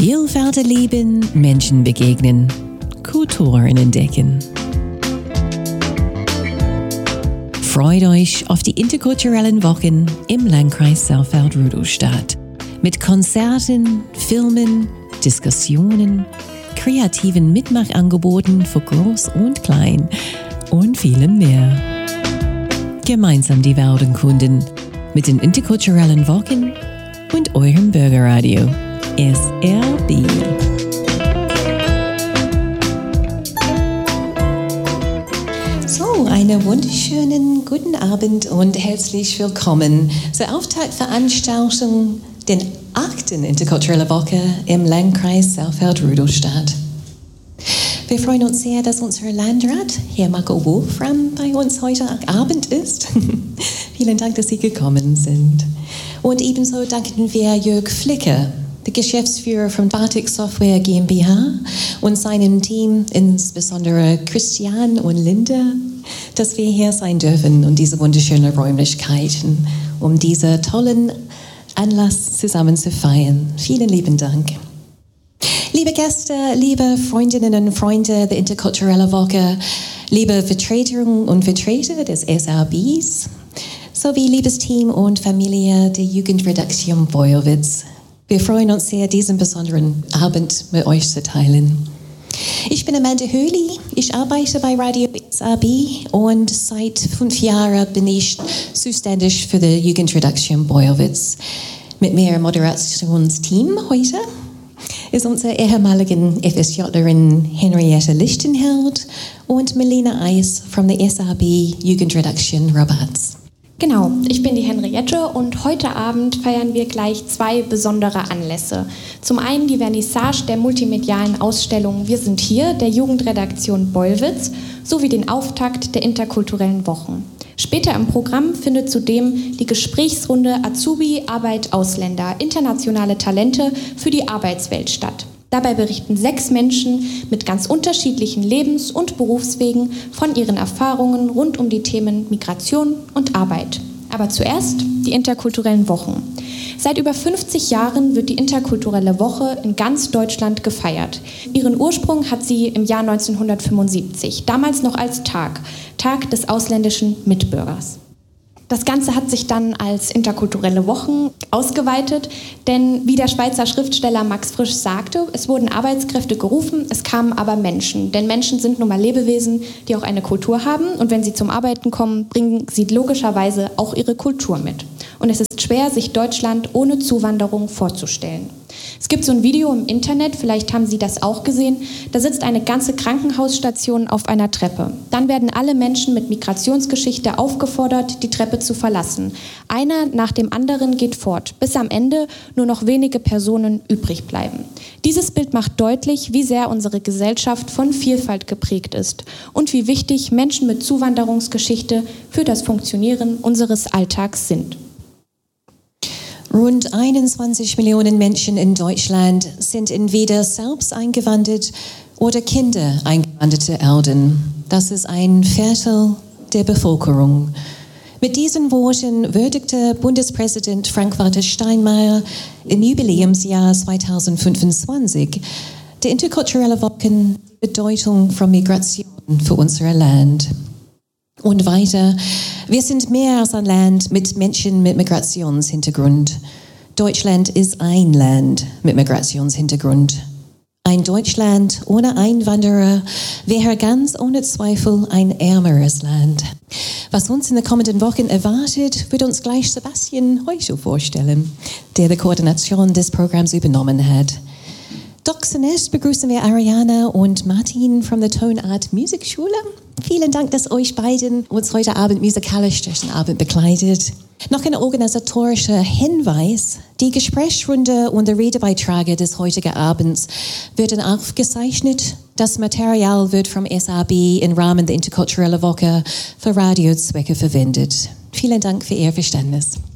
Vielfalt erleben, Menschen begegnen, Kulturen entdecken. Freut euch auf die interkulturellen Wochen im Landkreis Saalfeld-Rudolstadt. Mit Konzerten, Filmen, Diskussionen, kreativen Mitmachangeboten für Groß und Klein und vielem mehr. Gemeinsam die Welt erkunden mit den interkulturellen Wochen und eurem Bürgerradio SRB. So, einen wunderschönen guten Abend und herzlich willkommen zur Auftaktveranstaltung der 8. Interkulturelle Woche im Landkreis Saalfeld-Rudolstadt. Wir freuen uns sehr, dass unser Landrat, Herr Marco Wolfram, bei uns heute Abend ist. Vielen Dank, dass Sie gekommen sind. Und ebenso danken wir Jörg Flicker, der Geschäftsführer von Batik Software GmbH und seinem Team, insbesondere Christian und Linda, dass wir hier sein dürfen und diese wunderschönen Räumlichkeiten, um diesen tollen Anlass zusammen zu feiern. Vielen lieben Dank. Liebe Gäste, liebe Freundinnen und Freunde der Interkulturellen Woche, liebe Vertreterinnen und Vertreter des SRBs, sowie liebes Team und Familie der Jugendredaktion Beulwitz. Wir freuen uns sehr, diesen besonderen Abend mit euch zu teilen. Ich bin Amanda Höhli, ich arbeite bei Radio SRB und seit 5 Jahren bin ich zuständig für die Jugendredaktion Beulwitz. Mit mir im Moderationsteam heute ist unsere ehemalige FSJlerin Henriette Lichtenheld und Melina Eis von der SRB Jugendredaktion Rabatz. Genau, ich bin die Henriette und heute Abend feiern wir gleich 2 besondere Anlässe. Zum einen die Vernissage der multimedialen Ausstellung Wir sind hier der Jugendredaktion Beulwitz sowie den Auftakt der interkulturellen Wochen. Später im Programm findet zudem die Gesprächsrunde Azubi, Arbeit, Ausländer, internationale Talente für die Arbeitswelt statt. Dabei berichten 6 Menschen mit ganz unterschiedlichen Lebens- und Berufswegen von ihren Erfahrungen rund um die Themen Migration und Arbeit. Aber zuerst die interkulturellen Wochen. Seit über 50 Jahren wird die interkulturelle Woche in ganz Deutschland gefeiert. Ihren Ursprung hat sie im Jahr 1975, damals noch als Tag des ausländischen Mitbürgers. Das Ganze hat sich dann als interkulturelle Wochen ausgeweitet, denn wie der Schweizer Schriftsteller Max Frisch sagte, es wurden Arbeitskräfte gerufen, es kamen aber Menschen. Denn Menschen sind nun mal Lebewesen, die auch eine Kultur haben und wenn sie zum Arbeiten kommen, bringen sie logischerweise auch ihre Kultur mit. Und es ist schwer, sich Deutschland ohne Zuwanderung vorzustellen. Es gibt so ein Video im Internet, vielleicht haben Sie das auch gesehen, da sitzt eine ganze Krankenhausstation auf einer Treppe. Dann werden alle Menschen mit Migrationsgeschichte aufgefordert, die Treppe zu verlassen. Einer nach dem anderen geht fort, bis am Ende nur noch wenige Personen übrig bleiben. Dieses Bild macht deutlich, wie sehr unsere Gesellschaft von Vielfalt geprägt ist und wie wichtig Menschen mit Zuwanderungsgeschichte für das Funktionieren unseres Alltags sind. Rund 21 Millionen Menschen in Deutschland sind entweder selbst eingewandert oder Kinder eingewanderte Eltern. Das ist ein Viertel der Bevölkerung. Mit diesen Worten würdigte Bundespräsident Frank-Walter Steinmeier im Jubiläumsjahr 2025 der interkulturelle Wochen die Bedeutung von Migration für unser Land. Und weiter, wir sind mehr als ein Land mit Menschen mit Migrationshintergrund. Deutschland ist ein Land mit Migrationshintergrund. Ein Deutschland ohne Einwanderer wäre ganz ohne Zweifel ein ärmeres Land. Was uns in den kommenden Wochen erwartet, wird uns gleich Sebastian Heuschel vorstellen, der die Koordination des Programms übernommen hat. Doch zunächst begrüßen wir Ariana und Martin von der Tonart Musikschule. Vielen Dank, dass euch beiden uns heute Abend musikalisch durch den Abend begleitet. Noch ein organisatorischer Hinweis. Die Gesprächsrunde und der Redebeitrag des heutigen Abends werden aufgezeichnet. Das Material wird vom SRB im Rahmen der interkulturellen Woche für Radiozwecke verwendet. Vielen Dank für Ihr Verständnis.